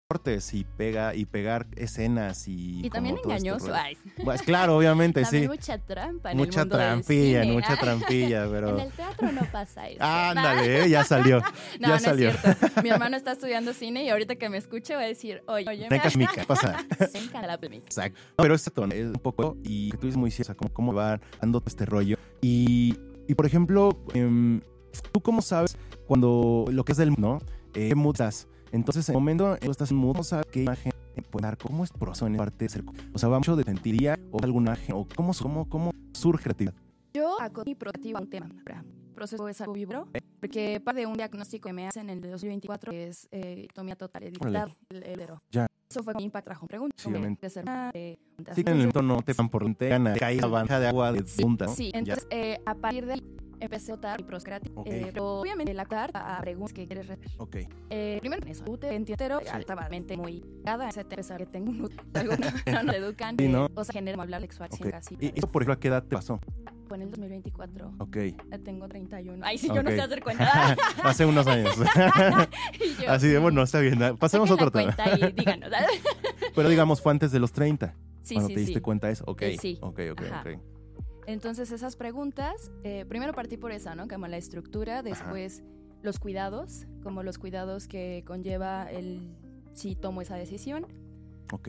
cortes y pegar escenas y también como todo este engañoso. rollo. Ay. Pues claro, obviamente, También sí. mucha trampa en Mucha el mundo del trampilla, cine. mucha trampilla, pero... En el teatro no pasa eso. Ándale, ya salió. No, ya no salió. es cierto. Mi hermano está estudiando cine y ahorita que me escuche va a decir, oye, Mica, pasa. se encanta la polémica. Exacto. No, pero esto es un poco, y tú dices muy cierto, o sea, cómo va dando este rollo. Y por ejemplo, ¿tú cómo sabes cuando lo que es del mood, ¿no? ¿Qué mood estás? Entonces, en el momento en que tú estás en mood, ¿cómo sabes qué imagen puede dar? ¿Cómo es proceso en parte de ser? O sea, ¿va mucho de sentiría o alguna imagen? ¿O cómo surge creatividad? Yo hago mi proactivo a un tema. Proceso es algo vibro, porque parte de un diagnóstico que me hacen en el 2024 que es ectomía total, editar el útero. Ya. Eso fue mi impacto. Trajo preguntas. Sí, obviamente. Sí, Sí, en el tono te van por te cae la banca de agua de punta, ¿no? Sí, entonces a partir de ahí empecé a notar mi proceso creativo. Okay. Pero obviamente el actar a preguntas que quieres responder. Ok. Primero eso, útero entero, altamente muy cada ese pesar que tengo un algo no nos educan, Sí, ¿no? o sea, genera hablar sexual sin casi. ¿Y eso por ejemplo a qué edad te pasó? Fue en el 2024. Ok. Ya tengo 31. Ay, sí, yo no sé hacer cuenta. Hace unos años. Y yo, Así de, bueno, está bien. Pasemos a otro tema. Y díganos. Pero digamos, fue antes de los 30. Sí, cuando sí, te diste sí. cuenta de eso. Ok. Sí. Ok. Entonces, esas preguntas, primero partí por esa, ¿no? Como la estructura, después los cuidados, como los cuidados que conlleva el si tomo esa decisión. Ok.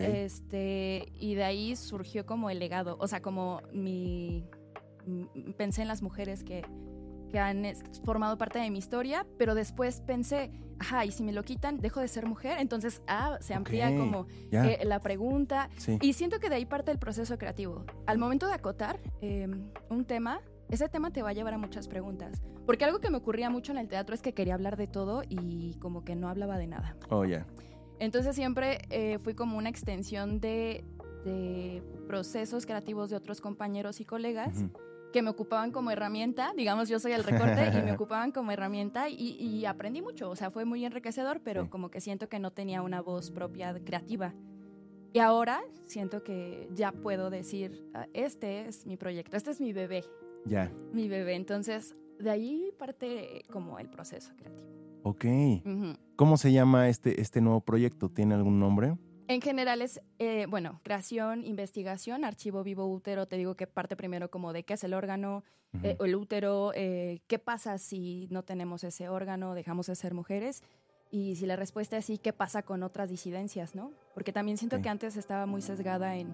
Y de ahí surgió como el legado, o sea, como pensé en las mujeres que han formado parte de mi historia, pero después pensé, y si me lo quitan, dejo de ser mujer, entonces se amplía como la pregunta, sí. Y siento que de ahí parte el proceso creativo. Al momento de acotar un tema, ese tema te va a llevar a muchas preguntas, porque algo que me ocurría mucho en el teatro es que quería hablar de todo y como que no hablaba de nada. Oh, ya. Entonces siempre fui como una extensión de procesos creativos de otros compañeros y colegas, que me ocupaban como herramienta, digamos, yo soy el recorte y me ocupaban como herramienta y aprendí mucho, o sea, fue muy enriquecedor, pero como que siento que no tenía una voz propia creativa. Y ahora siento que ya puedo decir, este es mi proyecto, este es mi bebé. Ya. Mi bebé, entonces de ahí parte como el proceso creativo. Ok. ¿Cómo se llama este nuevo proyecto? ¿Tiene algún nombre? En general es, creación, investigación, archivo vivo útero. Te digo que parte primero como de qué es el órgano, el útero, qué pasa si no tenemos ese órgano, dejamos de ser mujeres. Y si la respuesta es sí, ¿qué pasa con otras disidencias, no? Porque también siento que antes estaba muy sesgada en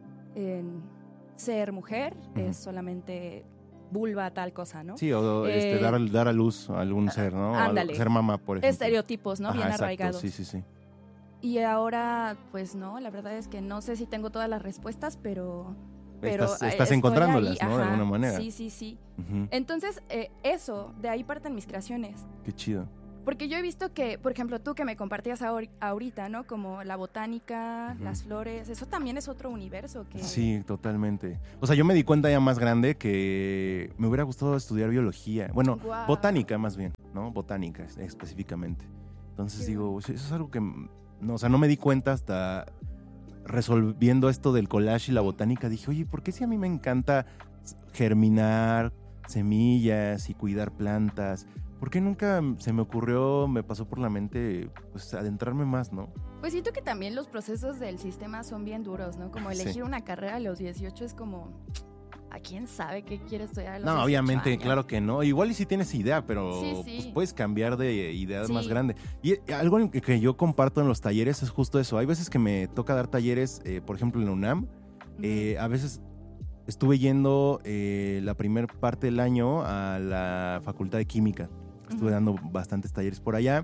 ser mujer, es solamente vulva, tal cosa, ¿no? Sí, o dar a luz a algún ser, ¿no? Ándale. Ser mamá, por ejemplo. Estereotipos, ¿no? Bien exacto, arraigados. Sí. Y ahora, pues no, la verdad es que no sé si tengo todas las respuestas, pero estás encontrándolas, ahí, ¿no? De alguna manera. Sí. Entonces, eso, de ahí parten mis creaciones. Qué chido. Porque yo he visto que, por ejemplo, tú que me compartías ahorita, ¿no? Como la botánica, las flores, eso también es otro universo. Sí, totalmente. O sea, yo me di cuenta ya más grande que me hubiera gustado estudiar biología. Bueno, botánica más bien, ¿no? Botánica específicamente. Entonces digo, eso es algo que... No, o sea, no me di cuenta hasta resolviendo esto del collage y la botánica. Dije, oye, ¿por qué si a mí me encanta germinar semillas y cuidar plantas? ¿Por qué nunca se me ocurrió, me pasó por la mente, pues, adentrarme más, ¿no? Pues siento que también los procesos del sistema son bien duros, ¿no? Como elegir una carrera a los 18 es como... ¿A quién sabe qué quiere estudiar a los 18 obviamente, años? claro que no. Igual y si tienes idea, pero pues puedes cambiar de idea más grande. Y algo que yo comparto en los talleres es justo eso. Hay veces que me toca dar talleres, por ejemplo en la UNAM. A veces estuve yendo la primera parte del año a la Facultad de Química. Estuve dando bastantes talleres por allá.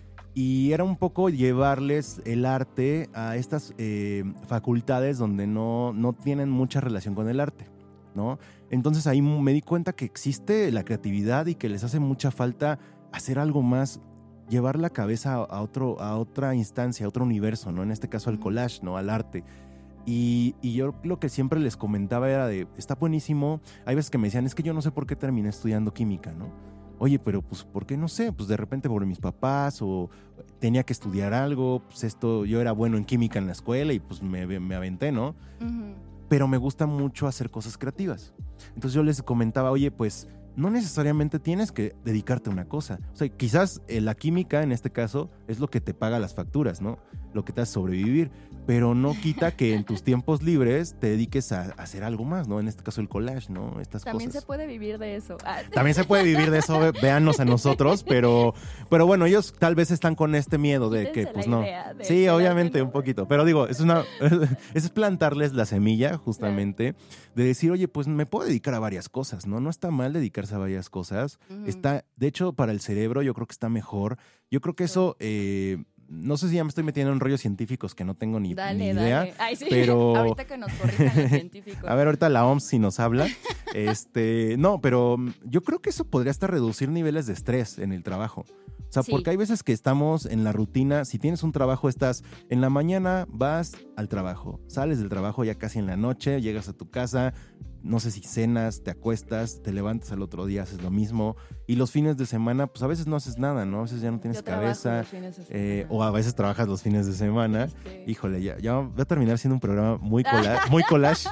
Y era un poco llevarles el arte a estas facultades donde no tienen mucha relación con el arte, ¿no? Entonces ahí me di cuenta que existe la creatividad y que les hace mucha falta hacer algo más, llevar la cabeza a otra instancia, a otro universo, ¿no? En este caso al collage, ¿no? Al arte. Y yo lo que siempre les comentaba era está buenísimo. Hay veces que me decían, es que yo no sé por qué terminé estudiando química, ¿no? Oye, pero pues, ¿por qué? No sé, pues de repente por mis papás o tenía que estudiar algo, pues yo era bueno en química en la escuela y pues me aventé, ¿no? Pero me gusta mucho hacer cosas creativas. Entonces yo les comentaba, oye, pues no necesariamente tienes que dedicarte a una cosa. O sea, quizás la química en este caso es lo que te paga las facturas, ¿no? Lo que te hace sobrevivir, pero no quita que en tus tiempos libres te dediques a hacer algo más, ¿no? En este caso el collage, ¿no? Estas También cosas. se puede vivir de eso. También se puede vivir de eso, véannos a nosotros, pero bueno, ellos tal vez están con este miedo de que, pues no. Sí, obviamente, un poquito, pero digo, es plantarles la semilla, justamente, de decir, oye, pues me puedo dedicar a varias cosas, ¿no? No está mal dedicarse a varias cosas. Está, de hecho, para el cerebro yo creo que está mejor. Yo creo que eso... no sé si ya me estoy metiendo en rollos científicos que no tengo ni idea. Dale. Ay, sí. Pero... ahorita que nos corrijan los científicos. A ver, ahorita la OMS si nos habla. No, pero yo creo que eso podría hasta reducir niveles de estrés en el trabajo. O sea, porque hay veces que estamos en la rutina. Si tienes un trabajo, estás en la mañana, vas al trabajo. Sales del trabajo ya casi en la noche, llegas a tu casa. No sé si cenas, te acuestas, te levantas al otro día, haces lo mismo. Y los fines de semana, pues a veces no haces nada, ¿no? A veces ya no tienes cabeza. O a veces trabajas los fines de semana. Híjole, ya va a terminar siendo un programa muy collage.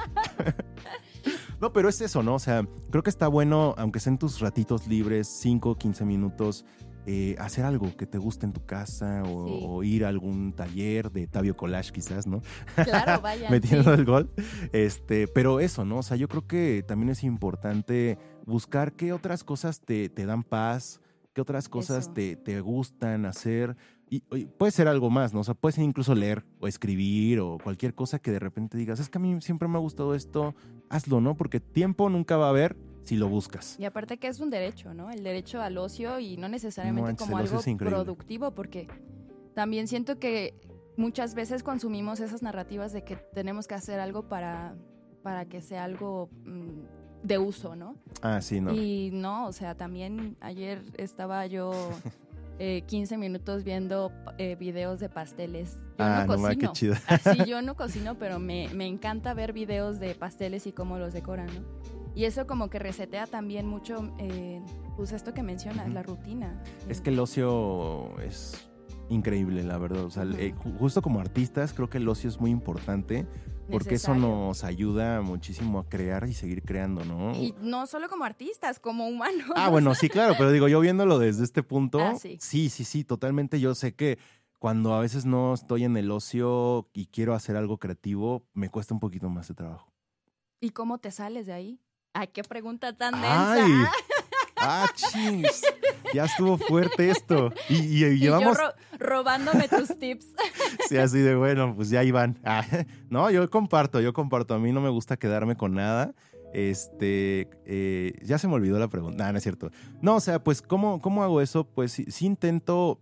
No, pero es eso, ¿no? O sea, creo que está bueno, aunque sean tus ratitos libres, 5, 15 minutos, hacer algo que te guste en tu casa o ir a algún taller de Tabio Collage quizás, ¿no? Claro, vaya. Metiendo el gol. Pero eso, ¿no? O sea, yo creo que también es importante buscar qué otras cosas te dan paz, qué otras cosas te gustan hacer. Y puede ser algo más, ¿no? O sea, puede ser incluso leer o escribir o cualquier cosa que de repente digas, es que a mí siempre me ha gustado esto, hazlo, ¿no? Porque tiempo nunca va a haber si lo buscas. Y aparte que es un derecho, ¿no? El derecho al ocio y no necesariamente como algo productivo, porque también siento que muchas veces consumimos esas narrativas de que tenemos que hacer algo para que sea algo de uso, ¿no? Ah, sí, ¿no? Y no, o sea, también ayer estaba yo 15 minutos viendo videos de pasteles. Yo no cocino. Qué chido. Sí, yo no cocino, pero me encanta ver videos de pasteles y cómo los decoran, ¿no? Y eso como que resetea también mucho, pues esto que mencionas, la rutina. Es que el ocio es increíble, la verdad. O sea, justo como artistas, creo que el ocio es muy importante. Porque eso nos ayuda muchísimo a crear y seguir creando, ¿no? Y no solo como artistas, como humanos. Bueno, sí, claro, pero digo, yo viéndolo desde este punto, sí, totalmente. Yo sé que cuando a veces no estoy en el ocio y quiero hacer algo creativo, me cuesta un poquito más de trabajo. ¿Y cómo te sales de ahí? Ay, qué pregunta tan densa. Chings. Ya estuvo fuerte esto. Y llevamos... yo robándome tus tips. Sí, así de bueno, pues ya iban. No, yo comparto. A mí no me gusta quedarme con nada. Ya se me olvidó la pregunta. No es cierto. No, o sea, pues, ¿cómo hago eso? Pues sí intento...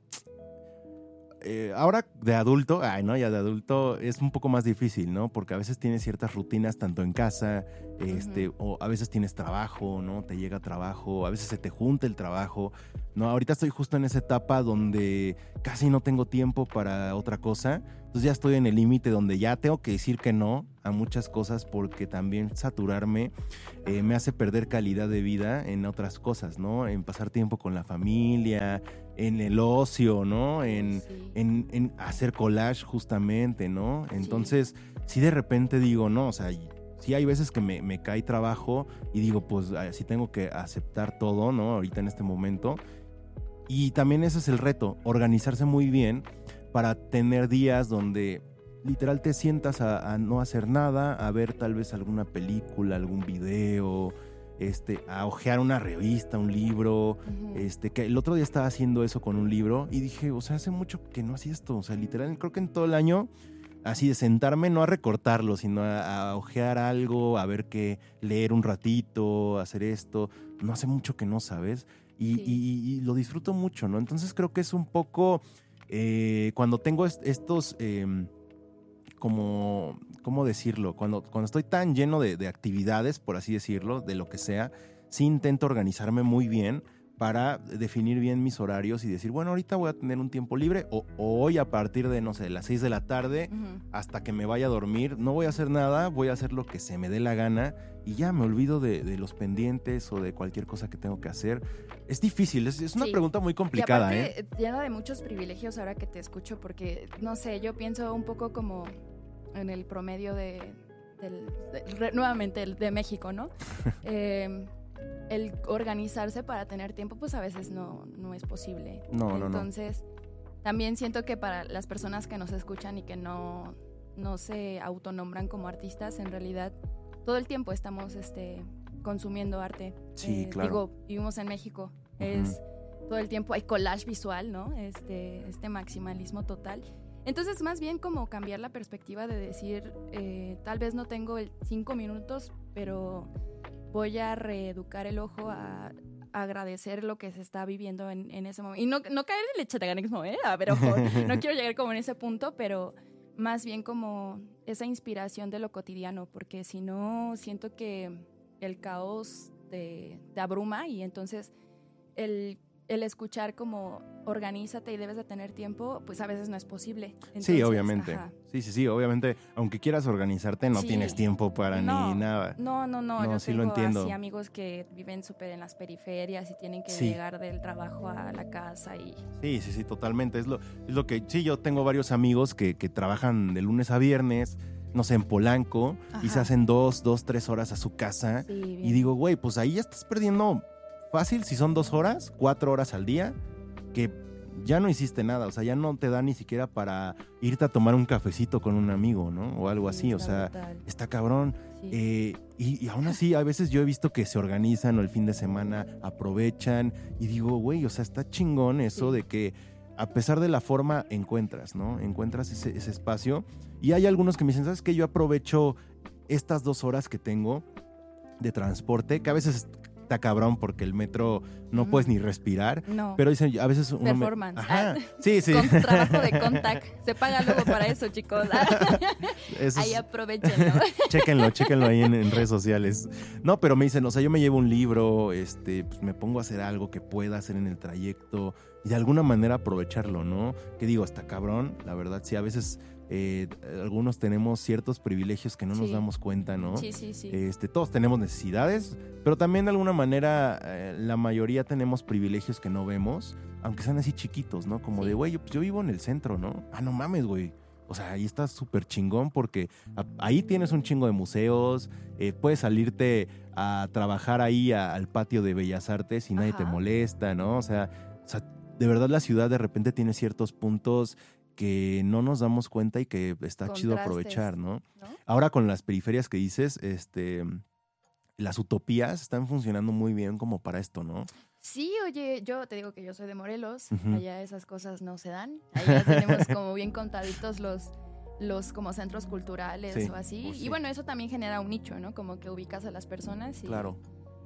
ahora de adulto, ya de adulto es un poco más difícil, ¿no? Porque a veces tienes ciertas rutinas tanto en casa, o a veces tienes trabajo, ¿no? Te llega trabajo, a veces se te junta el trabajo, ¿no? Ahorita estoy justo en esa etapa donde casi no tengo tiempo para otra cosa, entonces ya estoy en el límite donde ya tengo que decir que no a muchas cosas porque también saturarme me hace perder calidad de vida en otras cosas, ¿no? En pasar tiempo con la familia, en el ocio, ¿no? En hacer collage justamente, ¿no? Entonces, sí de repente digo, no, o sea, sí hay veces que me cae trabajo y digo, pues sí tengo que aceptar todo, ¿no? Ahorita en este momento. Y también ese es el reto, organizarse muy bien para tener días donde literal te sientas a no hacer nada, a ver tal vez alguna película, algún video, a hojear una revista, un libro, que el otro día estaba haciendo eso con un libro y dije, o sea, hace mucho que no hacía esto, o sea, literal, creo que en todo el año, así de sentarme, no a recortarlo, sino a hojear algo, a ver qué, leer un ratito, hacer esto, no hace mucho que no, ¿sabes? Y lo disfruto mucho, ¿no? Entonces creo que es un poco, cuando tengo estos... ¿cómo decirlo? Cuando estoy tan lleno de actividades, por así decirlo, de lo que sea, sí intento organizarme muy bien para definir bien mis horarios y decir, bueno, ahorita voy a tener un tiempo libre o hoy a partir de, no sé, las 6 de la tarde hasta que me vaya a dormir, no voy a hacer nada, voy a hacer lo que se me dé la gana y ya me olvido de los pendientes o de cualquier cosa que tengo que hacer. Es difícil, es una pregunta muy complicada. Y aparte, llena de muchos privilegios ahora que te escucho porque, no sé, yo pienso un poco como en el promedio nuevamente de México, ¿no? el organizarse para tener tiempo, pues a veces no es posible. Entonces, también siento que para las personas que nos escuchan y que no se autonombran como artistas, en realidad todo el tiempo estamos consumiendo arte. Sí, claro. Digo, vivimos en México, es todo el tiempo hay collage visual, ¿no? Este maximalismo total. Entonces, más bien como cambiar la perspectiva de decir, tal vez no tengo 5 minutos, pero voy a reeducar el ojo a agradecer lo que se está viviendo en ese momento. Y no caer en el chataganismo, pero no quiero llegar como en ese punto, pero más bien como esa inspiración de lo cotidiano, porque si no, siento que el caos te abruma y entonces el escuchar como organízate y debes de tener tiempo, pues a veces no es posible. Entonces, sí, obviamente. Sí, obviamente, aunque quieras organizarte, no tienes tiempo para ni nada. No, yo sí tengo lo entiendo. Así amigos que viven súper en las periferias y tienen que llegar del trabajo a la casa y... Sí, totalmente. Es lo que... Sí, yo tengo varios amigos que trabajan de lunes a viernes, no sé, en Polanco, y se hacen 3 horas a su casa. Sí, y digo, güey, pues ahí ya estás perdiendo... Fácil, si son 2 horas, 4 horas al día, que ya no hiciste nada, o sea, ya no te da ni siquiera para irte a tomar un cafecito con un amigo, ¿no? O algo así, o sea, está cabrón. Sí. Y aún así, a veces yo he visto que se organizan o el fin de semana aprovechan y digo, güey, o sea, está chingón eso de que a pesar de la forma encuentras, ¿no? Encuentras ese espacio. Y hay algunos que me dicen, ¿sabes qué? Yo aprovecho estas 2 horas que tengo de transporte, que a veces... está cabrón porque el metro no puedes ni respirar. No. Pero dicen, a veces uno... Performance. Sí. Con trabajo de contact. Se paga luego para eso, chicos. Ahí aprovechen, ¿no? Chéquenlo ahí en redes sociales. No, pero me dicen, o sea, yo me llevo un libro, pues me pongo a hacer algo que pueda hacer en el trayecto y de alguna manera aprovecharlo, ¿no? Que digo, está cabrón, la verdad, sí, a veces... algunos tenemos ciertos privilegios que no nos damos cuenta, ¿no? Sí. Todos tenemos necesidades, pero también de alguna manera la mayoría tenemos privilegios que no vemos, aunque sean así chiquitos, ¿no? Como de, güey, yo vivo en el centro, ¿no? No mames, güey. O sea, ahí está súper chingón porque ahí tienes un chingo de museos, puedes salirte a trabajar ahí al patio de Bellas Artes y nadie te molesta, ¿no? O sea, de verdad la ciudad de repente tiene ciertos puntos que no nos damos cuenta y que está chido aprovechar, ¿no? Ahora con las periferias que dices, las utopías están funcionando muy bien como para esto, ¿no? Sí, oye, yo te digo que yo soy de Morelos, allá esas cosas no se dan, allá tenemos como bien contaditos los como centros culturales o así, y bueno, eso también genera un nicho, ¿no? Como que ubicas a las personas y... Claro.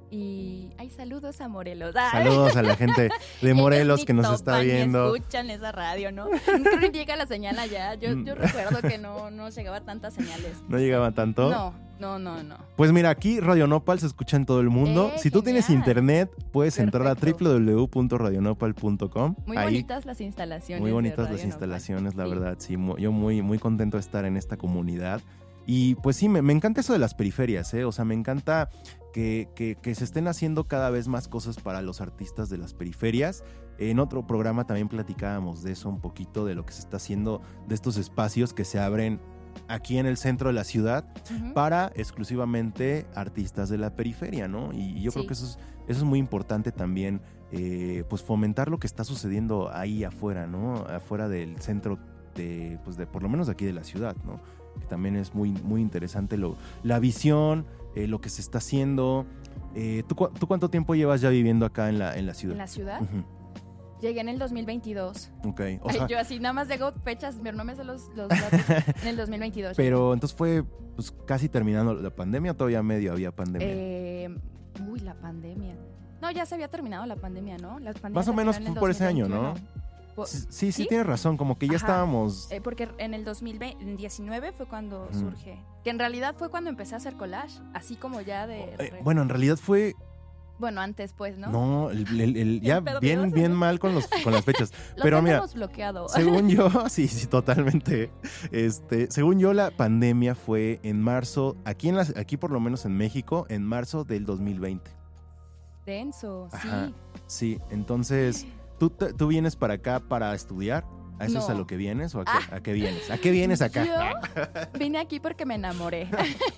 Y hay saludos a Morelos. Saludos a la gente de Morelos que nos está viendo. Escuchan esa radio, ¿no? Creo que llega la señal allá. Yo recuerdo que no llegaba tantas señales. ¿No llegaba tanto? No. Pues mira, aquí Radio Nopal se escucha en todo el mundo. Si tú tienes internet, puedes entrar a www.radionopal.com. Muy bonitas las instalaciones. Muy bonitas las instalaciones, la verdad. Sí, yo muy, muy contento de estar en esta comunidad. Y pues sí, me encanta eso de las periferias, ¿eh? O sea, me encanta que se estén haciendo cada vez más cosas para los artistas de las periferias. En otro programa también platicábamos de eso un poquito, de lo que se está haciendo, de estos espacios que se abren aquí en el centro de la ciudad para exclusivamente artistas de la periferia, ¿no? Y yo creo que eso es muy importante también, pues fomentar lo que está sucediendo ahí afuera, ¿no? Afuera del centro de por lo menos de aquí de la ciudad, ¿no? Que también es muy, muy interesante la visión, lo que se está haciendo. ¿Tú cuánto tiempo llevas ya viviendo acá en la ciudad? ¿En la ciudad? Llegué en el 2022. Ok. Yo así nada más digo fechas, pero no me sé los datos. En el 2022. Pero entonces fue pues, casi terminando la pandemia, ¿o todavía medio había pandemia? La pandemia. No, ya se había terminado la pandemia, ¿no? Más o menos por ese año, ¿no? Sí, tienes razón, como que ya estábamos... porque en el 2019 fue cuando surge. Que en realidad fue cuando empecé a hacer collage, así como ya de... bueno, en realidad fue... Bueno, antes pues, ¿no? No, ya bien mal con las fechas. Pero mira, bloqueado. Según yo, sí, totalmente. Según yo, la pandemia fue en marzo, aquí por lo menos en México, en marzo del 2020. Denso, sí. Sí, entonces... ¿Tú vienes para acá para estudiar? ¿A eso es a lo que vienes o a qué vienes? ¿A qué vienes acá? Yo vine aquí porque me enamoré.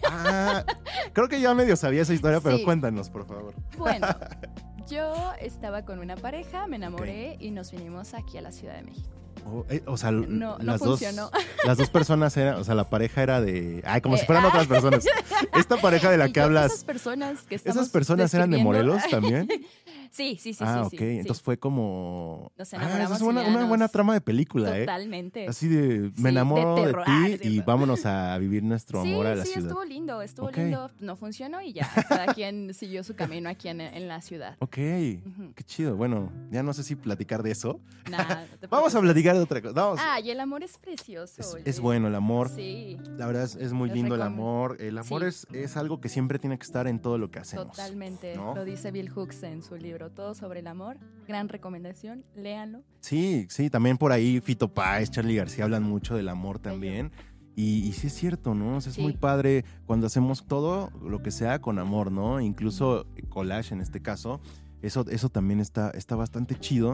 Creo que ya medio sabía esa historia, pero cuéntanos, por favor. Bueno, yo estaba con una pareja, me enamoré y nos vinimos aquí a la Ciudad de México. O sea, no funcionó. Las dos personas eran, o sea, la pareja era de... Ay, como si fueran otras personas. Esta pareja de la que hablas... Esas personas que estamos ¿Esas personas eran de Morelos también? Sí. Ok. Entonces fue como... Nos enamoramos. Es una buena trama de película, Totalmente. Así de, me enamoro de ti y vámonos a vivir nuestro amor a la ciudad. Sí, estuvo lindo. No funcionó y ya, cada quien siguió su camino aquí en la ciudad. Ok, qué chido. Bueno, ya no sé si platicar de eso. Nah, Vamos a platicar de otra cosa. Y el amor es precioso. Es bueno el amor. Sí. La verdad es muy lindo el amor. El amor es algo que siempre tiene que estar en todo lo que hacemos. Totalmente. ¿No? Lo dice Bill Hooks en su libro Todo sobre el amor. Gran recomendación, léanlo. Sí, también por ahí Fito Páez, Charly García hablan mucho del amor también. Y sí es cierto, ¿no? O sea, es muy padre cuando hacemos todo lo que sea con amor, ¿no? Incluso collage en este caso. Eso también está bastante chido.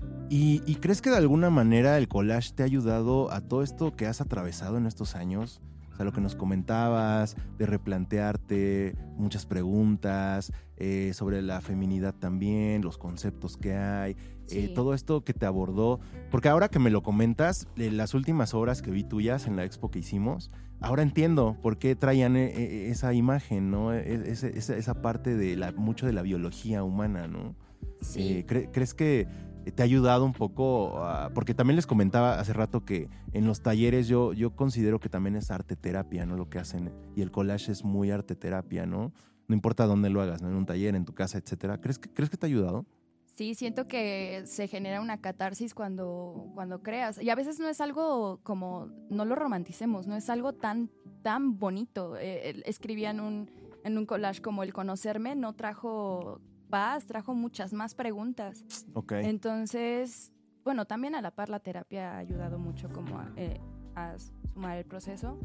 ¿Y crees que de alguna manera el collage te ha ayudado a todo esto que has atravesado en estos años? O sea, lo que nos comentabas, de replantearte muchas preguntas sobre la feminidad también, los conceptos que hay, todo esto que te abordó. Porque ahora que me lo comentas, las últimas obras que vi tuyas en la expo que hicimos, ahora entiendo por qué traían esa imagen, ¿no? Esa parte de mucho de la biología humana, ¿no? Sí. ¿Crees que te ha ayudado un poco? Porque también les comentaba hace rato que en los talleres yo considero que también es arte terapia, ¿no? Lo que hacen. Y el collage es muy arte terapia, ¿no? No importa dónde lo hagas, ¿no? En un taller, en tu casa, etcétera. ¿Crees que te ha ayudado? Sí, siento que se genera una catarsis cuando creas. Y a veces no es algo como, no lo romanticemos, no es algo tan bonito. Escribía en un collage como el conocerme, no trajo paz, trajo muchas más preguntas. Okay. Entonces, bueno, también a la par la terapia ha ayudado mucho como a sumar el proceso.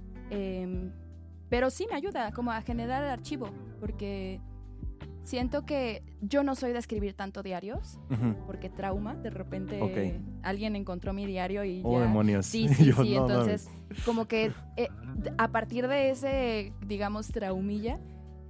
Pero sí me ayuda como a generar el archivo, porque siento que yo no soy de escribir tanto diarios, porque trauma, de repente alguien encontró mi diario y ya... demonios. Sí, entonces como que a partir de ese, digamos, traumilla,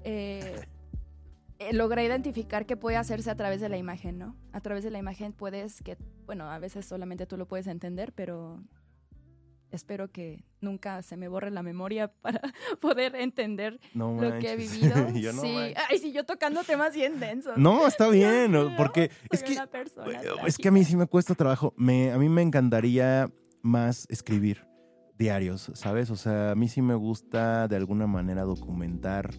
logré identificar que puede hacerse a través de la imagen, ¿no? A través de la imagen a veces solamente tú lo puedes entender, pero espero que nunca se me borre la memoria para poder entender lo que he vivido. Yo tocando temas bien densos. No, está bien, porque es que a mí sí me cuesta trabajo. A mí me encantaría más escribir diarios, ¿sabes? O sea, a mí sí me gusta de alguna manera documentar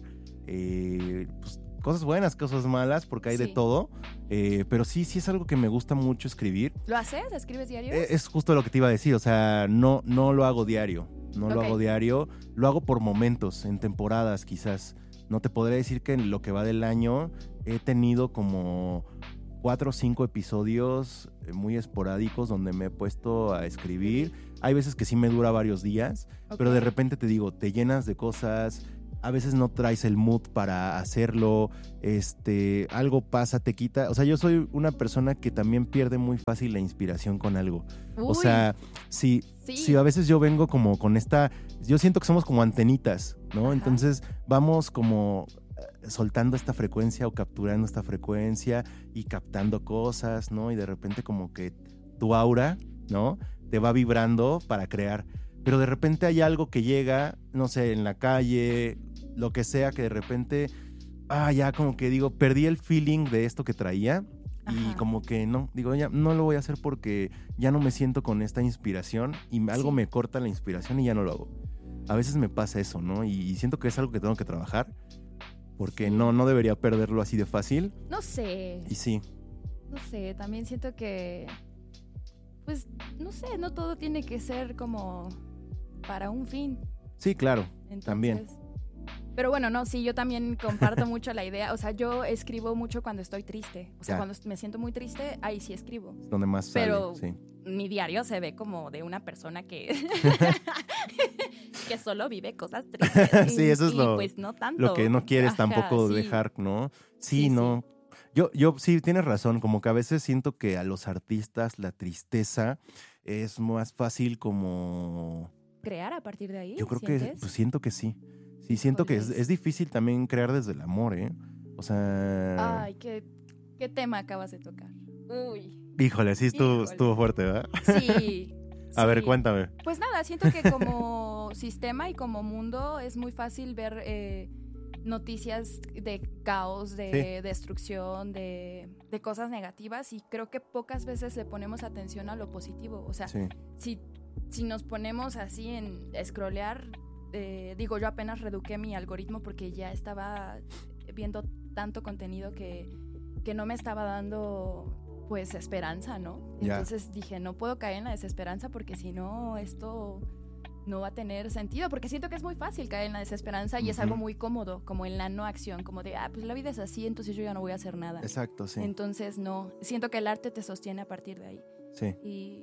cosas buenas, cosas malas, porque hay de todo. Pero sí es algo que me gusta mucho escribir. ¿Lo haces? ¿Escribes diario? Es justo lo que te iba a decir. O sea, no lo hago diario. Lo hago diario. Lo hago por momentos, en temporadas quizás. No te podré decir que en lo que va del año he tenido como 4 o 5 episodios muy esporádicos donde me he puesto a escribir. Hay veces que sí me dura varios días, pero de repente te digo, te llenas de cosas. A veces no traes el mood para hacerlo, algo pasa, te quita. O sea, yo soy una persona que también pierde muy fácil la inspiración con algo. Uy. O sea, sí, a veces yo vengo como con yo siento que somos como antenitas, ¿no? Ajá. Entonces vamos como soltando esta frecuencia o capturando esta frecuencia y captando cosas, ¿no? Y de repente como que tu aura, ¿no? Te va vibrando para crear. Pero de repente hay algo que llega, no sé, en la calle, lo que sea, que de repente, ya como que digo, perdí el feeling de esto que traía. Y como que ya no lo voy a hacer porque ya no me siento con esta inspiración y algo me corta la inspiración y ya no lo hago. A veces me pasa eso, ¿no? Y siento que es algo que tengo que trabajar porque no debería perderlo así de fácil. No sé. Y sí. No sé, también siento que, pues, no sé, no todo tiene que ser como para un fin. Sí, claro, entonces, también. Pero bueno, yo también comparto mucho la idea. O sea, yo escribo mucho cuando estoy triste. O sea, cuando me siento muy triste, ahí sí escribo. Es donde más sale, pero sí. Mi diario se ve como de una persona que que solo vive cosas tristes. Sí, eso es pues no tanto. Lo que no quieres tampoco dejar, ¿no? Sí, no. Yo sí, tienes razón, como que a veces siento que a los artistas la tristeza es más fácil como... ¿Crear a partir de ahí? Yo creo que, pues siento que sí. Sí, siento que es difícil también crear desde el amor, ¿eh? O sea... Ay, ¿qué tema acabas de tocar? Uy. Híjole, sí estuvo fuerte, ¿verdad? Sí. A ver, cuéntame. Pues nada, siento que como sistema y como mundo es muy fácil ver noticias de caos, de destrucción, de cosas negativas, y creo que pocas veces le ponemos atención a lo positivo. O sea, si nos ponemos así en scrollear, digo, yo apenas reeduqué mi algoritmo porque ya estaba viendo tanto contenido que no me estaba dando pues esperanza, ¿no? Entonces dije, no puedo caer en la desesperanza porque si no, esto no va a tener sentido, porque siento que es muy fácil caer en la desesperanza y es algo muy cómodo, como en la no acción, como de, pues la vida es así, entonces yo ya no voy a hacer nada. Exacto, sí. Entonces no, siento que el arte te sostiene a partir de ahí. Sí.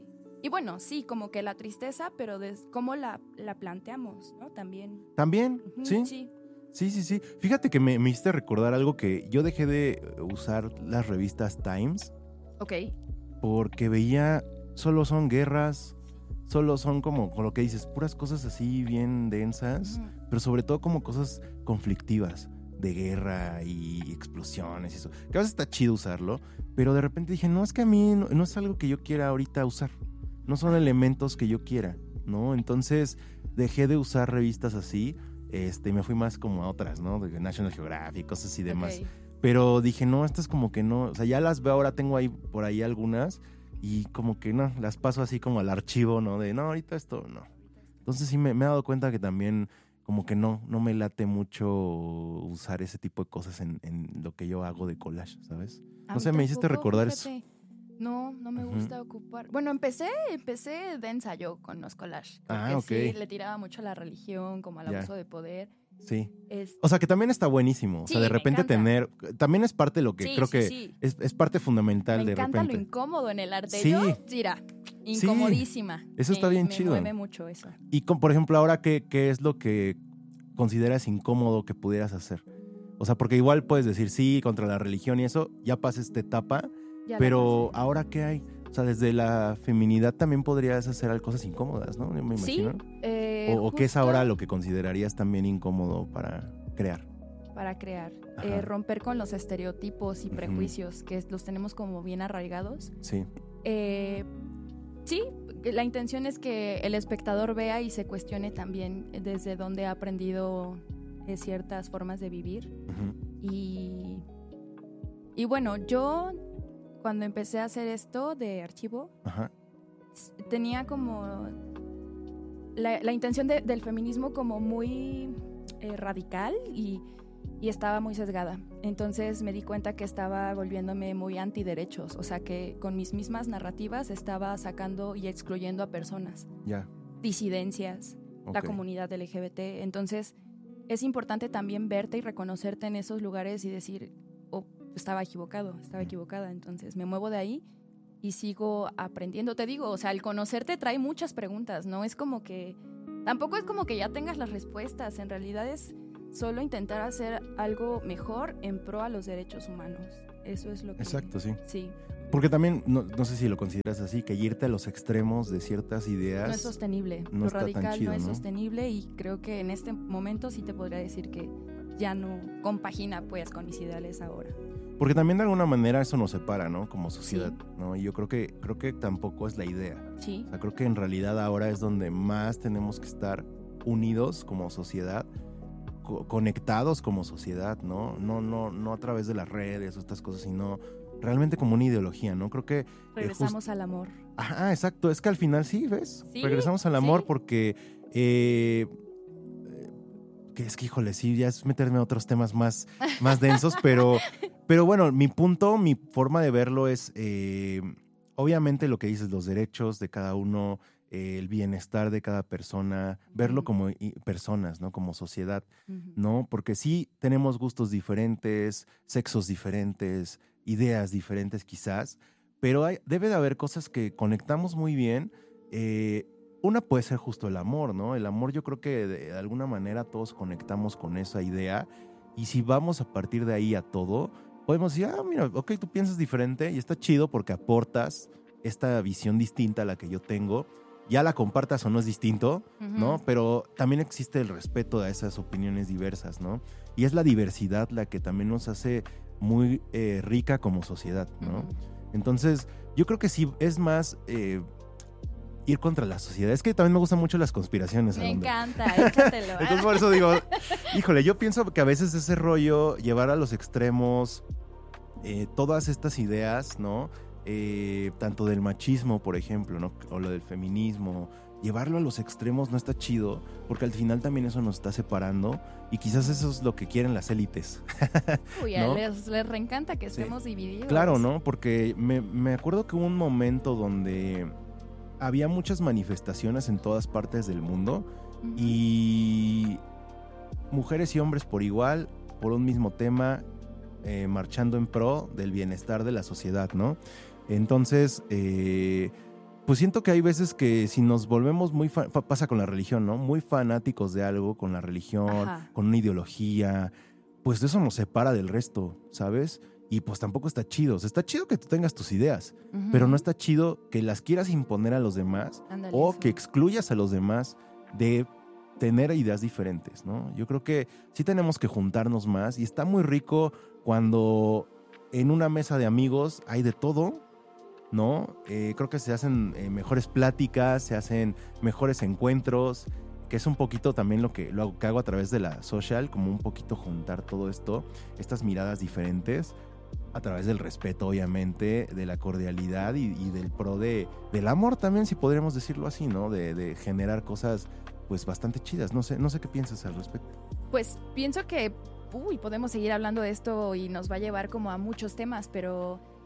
Y bueno, sí, como que la tristeza, pero de cómo la planteamos, ¿no? También. ¿También? Sí. Sí. Fíjate que me hiciste recordar algo, que yo dejé de usar las revistas Times. Ok. Porque veía, solo son guerras, solo son como lo que dices, puras cosas así bien densas, pero sobre todo como cosas conflictivas, de guerra y explosiones y eso. Que a veces está chido usarlo, pero de repente dije, no, es que a mí no es algo que yo quiera ahorita usar. No son elementos que yo quiera, ¿no? Entonces dejé de usar revistas así, y me fui más como a otras, ¿no? De National Geographic, cosas y demás. Okay. Pero dije, no, estas como que no, o sea, ya las veo ahora, tengo ahí por ahí algunas, y como que no, las paso así como al archivo, ¿no? De no, ahorita esto no. Entonces sí me he dado cuenta que también como que no me late mucho usar ese tipo de cosas en lo que yo hago de collage, ¿sabes? No sé, me hiciste recordar eso. No me gusta ocupar. Bueno, empecé de ensayo con los collages. Ok. Sí, le tiraba mucho a la religión, como al abuso de poder. Sí. O sea, que también está buenísimo. Sí, o sea, de repente tener... También es parte de lo que que es parte fundamental de repente. Me encanta lo incómodo en el arte. Sí. Yo, mira, incomodísima. Eso está bien chido. Me mueve mucho eso. Y por ejemplo, ahora, ¿qué es lo que consideras incómodo que pudieras hacer? O sea, porque igual puedes decir sí contra la religión y eso, ya pasé esta etapa, pero ahora ¿qué hay? O sea, desde la feminidad también podrías hacer cosas incómodas, ¿no? Me imagino. ¿O qué es ahora lo que considerarías también incómodo para crear? Para crear. Romper con los estereotipos y prejuicios que los tenemos como bien arraigados. Sí. Sí, la intención es que el espectador vea y se cuestione también desde dónde ha aprendido ciertas formas de vivir. Y bueno, yo cuando empecé a hacer esto de archivo, tenía como la intención del feminismo como muy radical y estaba muy sesgada. Entonces me di cuenta que estaba volviéndome muy antiderechos, o sea que con mis mismas narrativas estaba sacando y excluyendo a personas, disidencias, la comunidad LGBT. Entonces es importante también verte y reconocerte en esos lugares y decir, estaba equivocada, entonces me muevo de ahí y sigo aprendiendo. Te digo, o sea, el conocerte trae muchas preguntas, ¿no? Tampoco es como que ya tengas las respuestas, en realidad es solo intentar hacer algo mejor en pro a los derechos humanos. Eso es lo que... Exacto, sí. Sí. Porque también, no sé si lo consideras así, que irte a los extremos de ciertas ideas... No es sostenible. No lo está radical tan chido, no es sostenible, y creo que en este momento sí te podría decir que ya no compagina pues con mis ideales ahora. Porque también de alguna manera eso nos separa, ¿no? Como sociedad, ¿no? Y yo creo que tampoco es la idea. Sí. O sea, creo que en realidad ahora es donde más tenemos que estar unidos como sociedad, conectados como sociedad, ¿no? No a través de las redes o estas cosas, sino realmente como una ideología, ¿no? Creo que... Regresamos al amor. Ajá, exacto. Es que al final sí, ¿ves? Sí, regresamos al amor porque... que es que, híjole, sí, ya es meterme a otros temas más densos, pero bueno, mi forma de verlo es, obviamente lo que dices, los derechos de cada uno, el bienestar de cada persona, verlo como personas, ¿no? Como sociedad, ¿no? Porque sí tenemos gustos diferentes, sexos diferentes, ideas diferentes quizás, pero debe de haber cosas que conectamos muy bien. Una puede ser justo el amor, ¿no? El amor, yo creo que de alguna manera todos conectamos con esa idea, y si vamos a partir de ahí a todo, podemos decir, mira, ok, tú piensas diferente y está chido porque aportas esta visión distinta a la que yo tengo. Ya la compartas o no es distinto, ¿no? Pero también existe el respeto a esas opiniones diversas, ¿no? Y es la diversidad la que también nos hace muy rica como sociedad, ¿no? Entonces, yo creo que sí es más ir contra la sociedad. Es que también me gustan mucho las conspiraciones. Me encanta, échatelo. Entonces, por eso digo, híjole, yo pienso que a veces ese rollo, llevar a los extremos todas estas ideas, ¿no? Tanto del machismo, por ejemplo, ¿no? O lo del feminismo, llevarlo a los extremos no está chido, porque al final también eso nos está separando y quizás eso es lo que quieren las élites. Uy, ¿no? les reencanta que estemos divididos. Claro, ¿no? Porque me acuerdo que hubo un momento donde había muchas manifestaciones en todas partes del mundo y mujeres y hombres por igual, por un mismo tema, marchando en pro del bienestar de la sociedad, ¿no? Entonces, pues siento que hay veces que si nos volvemos muy, pasa con la religión, ¿no? Muy fanáticos de algo, con la religión, con una ideología, pues eso nos separa del resto, ¿sabes? Y pues tampoco está chido. O sea, está chido que tú tengas tus ideas, pero no está chido que las quieras imponer a los demás. Ándale, o que excluyas a los demás de tener ideas diferentes, ¿no? Yo creo que sí tenemos que juntarnos más y está muy rico cuando en una mesa de amigos hay de todo, ¿no? Creo que se hacen mejores pláticas, se hacen mejores encuentros, que es un poquito también lo que hago a través de la social, como un poquito juntar todo esto, estas miradas diferentes, a través del respeto, obviamente, de la cordialidad y del pro del amor también, si podríamos decirlo así, ¿no? De generar cosas pues bastante chidas. No sé qué piensas al respecto. Pues pienso que podemos seguir hablando de esto y nos va a llevar como a muchos temas, pero